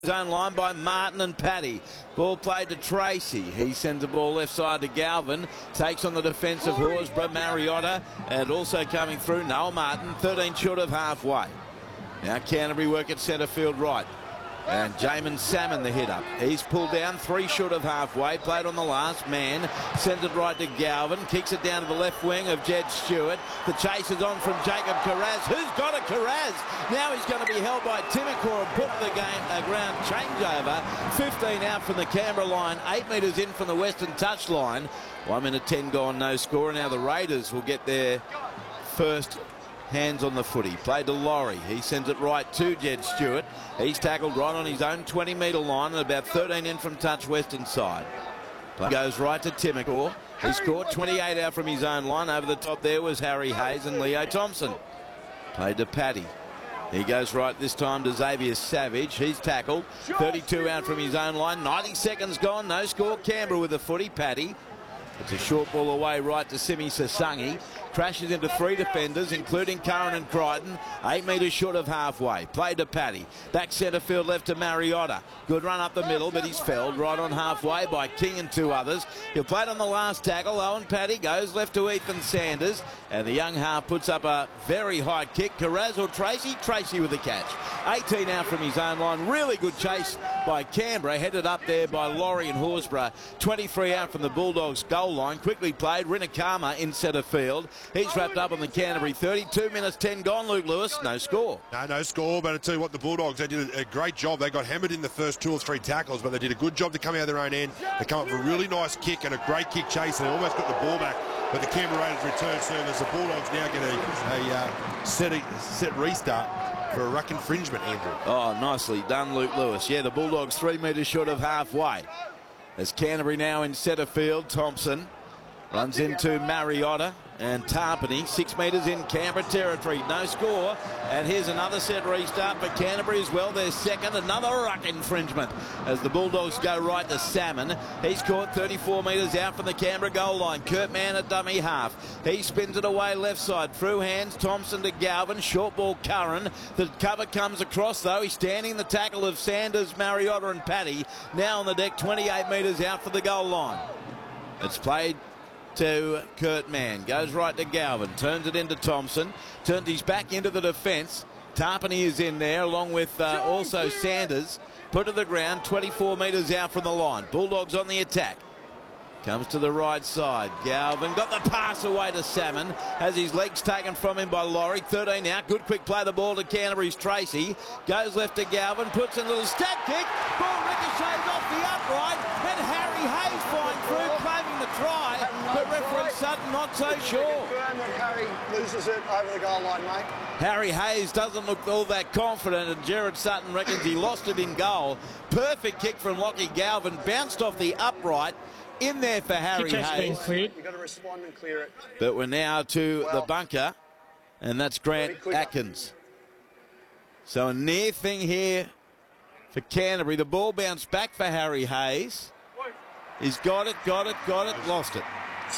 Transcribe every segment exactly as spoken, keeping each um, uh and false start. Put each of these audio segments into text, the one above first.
Zone line by Martin and Paddy. Ball played to Tracy. He sends the ball left side to Galvin. Takes on the defence of Horsburgh, Mariotta. And also coming through, Noel Martin, thirteen short of halfway. Now Canterbury work at centre field right. And Jamin Salmon the hit up. He's pulled down three short of halfway. Played on the last man. Sends it right to Galvin. Kicks it down to the left wing of Jed Stewart. The chase is on from Jacob Carraz. Who's got it? Carraz. Now he's going to be held by Timacor and put the game a ground changeover. fifteen out from the Canberra line. eight metres in from the Western touch line. one minute ten gone, no score. Now the Raiders will get their first hands on the footy. Played to Laurie. He sends it right to Jed Stewart. He's tackled right on his own twenty metre line and about thirteen in from touch Western side. Play goes right to Timacor. He scored twenty-eight out from his own line. Over the top there was Harry Hayes and Leo Thompson. Played to Paddy. He goes right this time to Xavier Savage. He's tackled. thirty-two out from his own line. ninety seconds gone. No score. Canberra with the footy. Paddy. It's a short ball away right to Simi Sasangi. Crashes into three defenders, including Curran and Crichton. Eight metres short of halfway. Played to Paddy. Back centre field left to Mariotta. Good run up the middle, but he's felled right on halfway by King and two others. He'll play it on the last tackle. Owen Paddy goes left to Ethan Sanders. And the young half puts up a very high kick. Carraz or Tracy? Tracy with the catch. eighteen out from his own line. Really good chase by Canberra. Headed up there by Laurie and Horsburgh. twenty-three out from the Bulldogs goal line. Quickly played. Rinakama in centre field. He's wrapped up on the Canterbury. thirty-two minutes ten gone. Luke Lewis, no score. No, no score, but I tell you what, the Bulldogs, they did a great job. They got hammered in the first two or three tackles, but they did a good job to come out of their own end. They come up with a really nice kick and a great kick chase, and they almost got the ball back. But the Canberra Raiders return soon as the Bulldogs now get a, a uh, set, a set restart for a ruck infringement, Andrew. Oh, nicely done, Luke Lewis. Yeah, the Bulldogs three metres short of halfway. As Canterbury now in centre field, Thompson runs into Mariotta and Tarpany, six metres in Canberra territory, no score. And here's another set restart for Canterbury as well. Their second, another ruck infringement as the Bulldogs go right to Salmon. He's caught thirty-four metres out from the Canberra goal line. Kurt Mann at dummy half. He spins it away left side. Through hands, Thompson to Galvin. Short ball, Curran. The cover comes across though. He's standing the tackle of Sanders, Mariotta and Paddy. Now on the deck, twenty-eight metres out for the goal line. It's played to Kurt Mann. Goes right to Galvin. Turns it into Thompson. Turns his back into the defence. Tarpany is in there along with uh, also Sanders. Put to the ground. twenty-four metres out from the line. Bulldogs on the attack. Comes to the right side. Galvin got the pass away to Salmon. Has his legs taken from him by Laurie. thirteen out. Good quick play the ball to Canterbury's Tracy. Goes left to Galvin. Puts in a little step kick. Ball ricochets off the upright. And Harry Hayes flying through, claiming the try. But referee Sutton not so sure. Harry loses it over the goal line, mate. Harry Hayes doesn't look all that confident, and Gerard Sutton reckons he lost it in goal. Perfect kick from Lockie Galvin. Bounced off the upright. In there for Harry Hayes. You've got to respond and clear it. But we're now to well, the bunker, and that's Grant Atkins. So a near thing here for Canterbury. The ball bounced back for Harry Hayes. He's got it, got it, got it, lost it.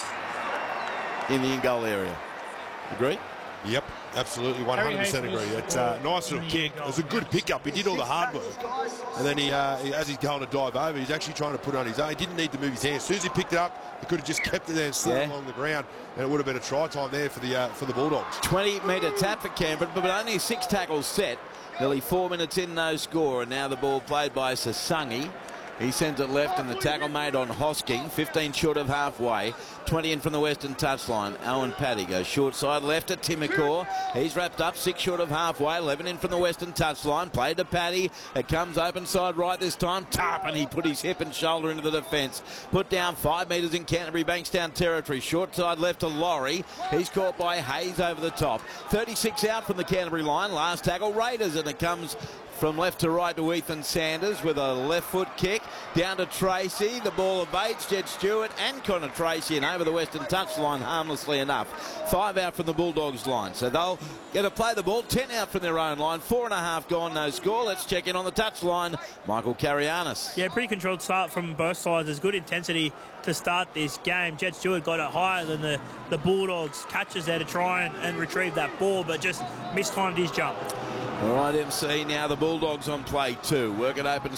In the in-goal area. Agree? Yep, absolutely, one hundred percent agree. It's a nice little kick. It was a good pickup. He did all the hard work. And then, he, uh, as he's going to dive over, he's actually trying to put it on his own. He didn't need to move his hands. As soon as he picked it up, he could have just kept it there and slid yeah. along the ground, and it would have been a try time there for the, uh, for the Bulldogs. twenty metre tap for Canberra, but only six tackles set. Nearly four minutes in, no score. And now the ball played by Sasangi. He sends it left and the tackle made on Hosking. fifteen short of halfway. twenty in from the Western touchline. Owen Paddy goes short side left at Timacor. He's wrapped up six short of halfway. eleven in from the Western touchline. Played to Paddy. It comes open side right this time. Tarpon, he put his hip and shoulder into the defence. Put down five metres in Canterbury Bankstown territory. Short side left to Laurie. He's caught by Hayes over the top. thirty-six out from the Canterbury line. Last tackle Raiders, and it comes from left to right to Ethan Sanders with a left foot kick. Down to Tracy. The ball evades Jed Stewart and Connor Tracy and over the Western touchline harmlessly enough. Five out from the Bulldogs line. So they'll get to play the ball. Ten out from their own line. Four and a half gone, no score. Let's check in on the touchline. Michael Carianis. Yeah, pretty controlled start from both sides. There's good intensity to start this game. Jed Stewart got it higher than the, the Bulldogs. Catches there to try and, and retrieve that ball, but just mistimed his jump. All right, M C, now the Bulldogs on play two. Work it open